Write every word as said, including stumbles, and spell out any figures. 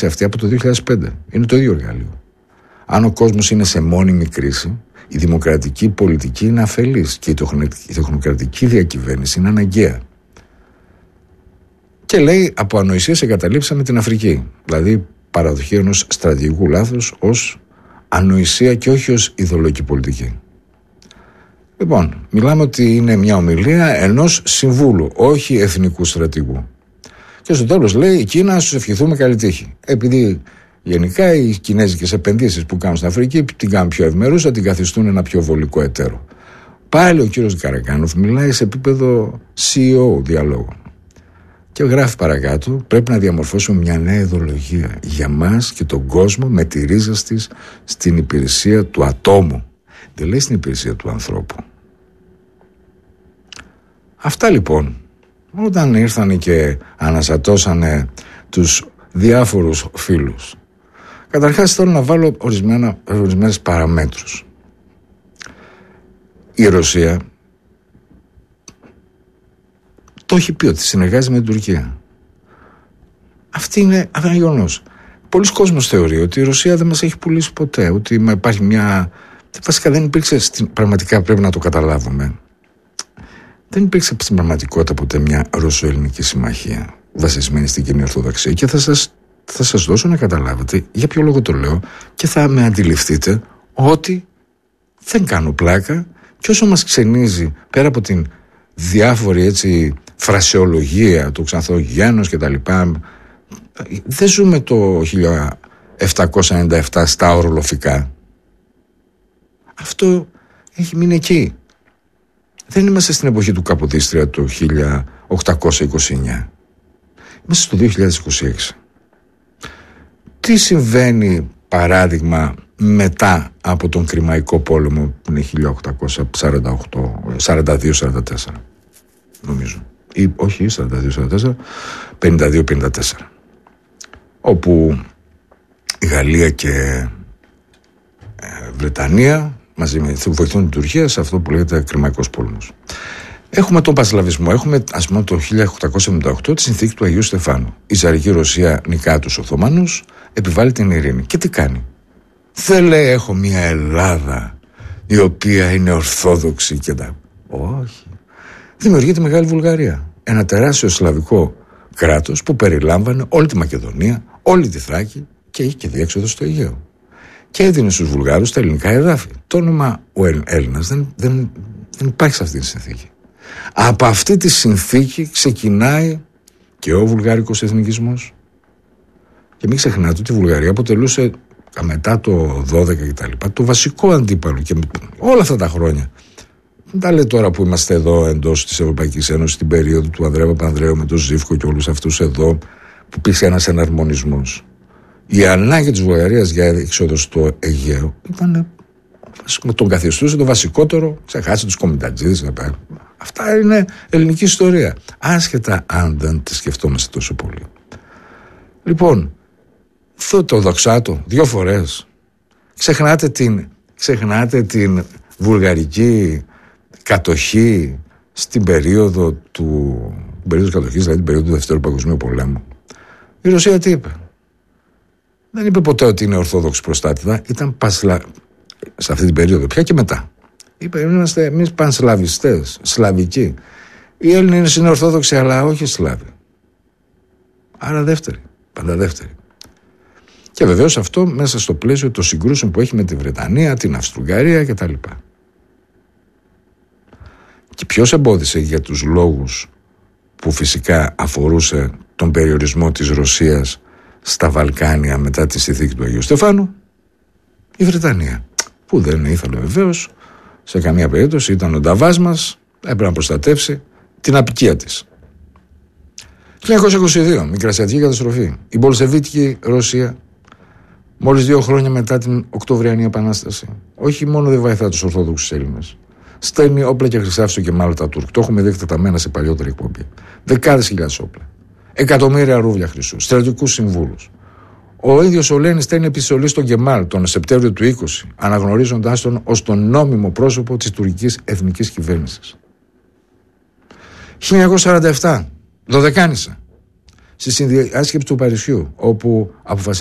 αυτή από το δύο χιλιάδες πέντε. Είναι το ίδιο εργαλείο. Αν ο κόσμος είναι σε μόνιμη κρίση, η δημοκρατική πολιτική είναι αφελής και η τεχνοκρατική διακυβέρνηση είναι αναγκαία. Και λέει, από ανοησίες εγκαταλείψαμε την Αφρική. Δηλαδή, παραδοχή ενός στρατηγικού λάθους ως ανοησία και όχι ως ιδεολογική πολιτική. Λοιπόν, μιλάμε ότι είναι μια ομιλία ενός συμβούλου, όχι εθνικού στρατηγού. Και στο τέλος λέει, η Κίνα, στους ευχηθούμε καλή τύχη. Επειδή γενικά οι κινέζικες επενδύσεις που κάνουν στην Αφρική την κάνουν πιο ευμερούσα, την καθιστούν ένα πιο βολικό εταίρο. Πάλι ο κύριος Καρακάνοφ μιλάει σε επίπεδο σι ι ο διαλόγων. Και γράφει παρακάτω, πρέπει να διαμορφώσουμε μια νέα ιδεολογία για μας και τον κόσμο με τη ρίζα της στην υπηρεσία του ατόμου. Δεν λέει στην υπηρεσία του ανθρώπου. Αυτά λοιπόν, όταν ήρθαν και αναστατώσανε τους διάφορους φίλους, καταρχάς θέλω να βάλω ορισμένα, ορισμένες παραμέτρους. Η Ρωσία το έχει πει ότι συνεργάζεται με την Τουρκία. Αυτή είναι γεγονός. Πολλοί κόσμος θεωρεί ότι η Ρωσία δεν μας έχει πουλήσει ποτέ, ότι υπάρχει μια... Βασικά δεν υπήρξε, στην... πραγματικά πρέπει να το καταλάβουμε, δεν υπήρξε στην πραγματικότητα ποτέ μια Ρωσο-Ελληνική συμμαχία βασισμένη στην κοινή Ορθοδοξία. Και θα σας, θα σας δώσω να καταλάβετε για ποιο λόγο το λέω και θα με αντιληφθείτε ότι δεν κάνω πλάκα και όσο μας ξενίζει πέρα από την διάφορη έτσι φρασεολογία του Ξανθογέννους και τα λοιπά, δεν ζούμε το χίλια επτακόσια ενενήντα επτά στα ορολοφικά. Αυτό έχει μείνει εκεί. Δεν είμαστε στην εποχή του Καποδίστρια το χίλια οκτακόσια είκοσι εννιά. Είμαστε στο δύο χιλιάδες είκοσι έξι. Τι συμβαίνει παράδειγμα μετά από τον Κρημαϊκό πόλεμο που είναι χίλια οκτακόσια σαράντα οκτώ, σαράντα δύο σαράντα τέσσερα νομίζω, ή όχι σαράντα δύο σαράντα τέσσερα, πενήντα δύο πενήντα τέσσερα, όπου η Γαλλία και ε, Βρετανία μαζί με βοηθούν την Τουρκία σε αυτό που λέγεται Κρημαϊκός πόλεμος. Έχουμε τον Πανσλαβισμό, έχουμε ας πούμε το χίλια οκτακόσια εβδομήντα οκτώ τη συνθήκη του Αγίου Στεφάνου. Η Τσαρική Ρωσία νικά τους Οθωμανούς, επιβάλλει την ειρήνη. Και τι κάνει? Δεν λέει έχω μια Ελλάδα η οποία είναι ορθόδοξη και τα... Όχι. Δημιουργεί τη Μεγάλη Βουλγαρία. Ένα τεράστιο σλαβικό κράτος που περιλάμβανε όλη τη Μακεδονία, όλη τη Θράκη και είχε και διέξοδο στο Αιγαίο. Και έδινε στους Βουλγάρους τα ελληνικά εδάφη. Το όνομα ο Έλληνας δεν, δεν, δεν υπάρχει σε αυτή τη συνθήκη. Από αυτή τη συνθήκη ξεκινάει και ο βουλγάρικος εθνικισμός. Και μην ξεχνάτε ότι η Βουλγαρία αποτελούσε μετά το δώδεκα και τα λοιπά το βασικό αντίπαλο και όλα αυτά τα χρόνια. Δεν τα λέει τώρα που είμαστε εδώ εντός της Ευρωπαϊκής Ένωσης την περίοδο του Ανδρέα Παπανδρέου με τον Ζήφκο και όλους αυτούς εδώ που υπήρξε ένας εναρμονισμός. Η ανάγκη της Βουλγαρίας για έξοδο στο Αιγαίο ήταν, τον καθιστούσε το βασικότερο, ξεχάσει τους κομιτατζίδες. Αυτά είναι ελληνική ιστορία. Άσχετα αν δεν τη σκεφτόμαστε τόσο πολύ. Λοιπόν, αυτό το δοξάτο δύο φορές. Ξεχνάτε την, ξεχνάτε την βουλγαρική κατοχή στην περίοδο του την περίοδο κατοχής, δηλαδή την περίοδο του Δευτέρου Παγκοσμίου Πολέμου. Η Ρωσία τι είπε? Δεν είπε ποτέ ότι είναι ορθόδοξη προστάτηδα. Ήταν πασλα... σε αυτή την περίοδο πια και μετά. Είπε είμαστε εμείς πανσλαβιστές, σλαβικοί. Οι Έλληνες είναι ορθόδοξοι αλλά όχι Σλάβοι. Άρα δεύτερη, πάντα δεύτερη. Και βεβαίως αυτό μέσα στο πλαίσιο των συγκρούσεων που έχει με τη Βρετανία, την Αυστρουγγαρία κτλ. Και ποιος εμπόδισε για τους λόγους που φυσικά αφορούσε τον περιορισμό της Ρωσίας στα Βαλκάνια μετά τη συνθήκη του Αγίου Στεφάνου? Η Βρετανία, που δεν ήθελε βεβαίως σε καμία περίπτωση, ήταν ο νταβάς μας, έπρεπε να προστατεύσει την απικία της. χίλια εννιακόσια είκοσι δύο, Μικρασιατική καταστροφή. Η Μπολσεβίκη Ρωσία, μόλις δύο χρόνια μετά την Οκτωβριανή Επανάσταση, όχι μόνο δεν βοηθά τους Ορθόδοξους Έλληνες, στέλνει όπλα και χρυσάφι στο Κεμάλ Ατατούρκ. Το έχουμε δει εκτεταμένα σε παλιότερη εκπομπή. Δεκάδες χιλιάδες όπλα. Εκατομμύρια ρούβλια χρυσού. Στρατιωτικούς συμβούλους. Ο ίδιος ο Λένιν στέλνει επιστολή στον Κεμάλ τον Σεπτέμβριο του είκοσι, αναγνωρίζοντας τον ως τον νόμιμο πρόσωπο της τουρκικής εθνικής κυβέρνησης. χίλια εννιακόσια σαράντα επτά, Δωδεκάνησα. στη συνδιάσκεψη του Παρισιού, όπου αποφασίστηκε